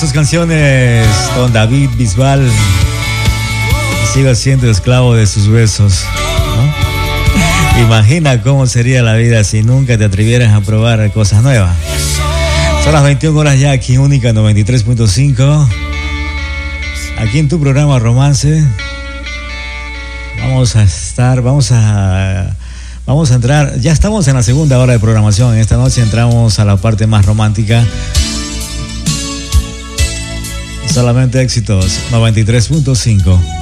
Sus canciones con David Bisbal. Sigo siendo esclavo de sus besos, ¿no? Imagina cómo sería la vida si nunca te atrevieras a probar cosas nuevas. Son las 21 horas ya aquí en Única 93.5. Aquí en tu programa Romance. Vamos a entrar, ya estamos en la segunda hora de programación. Esta noche entramos a la parte más romántica. Solamente éxitos 93.5.